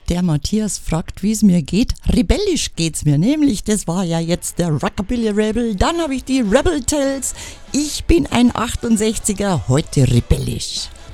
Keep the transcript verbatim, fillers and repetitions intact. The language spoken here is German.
Der Matthias fragt, wie es mir geht. Rebellisch geht's mir, nämlich, das war ja jetzt der Rockabilly Rebel, dann habe ich die Rebel Tales. Ich bin ein achtundsechziger, heute rebellisch.